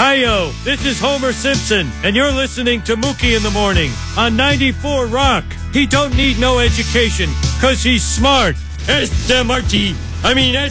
Hi-yo, this is Homer Simpson, and you're listening to Mookie in the Morning on 94 Rock. He don't need no education, 'cause he's smart. Este Marty. I mean,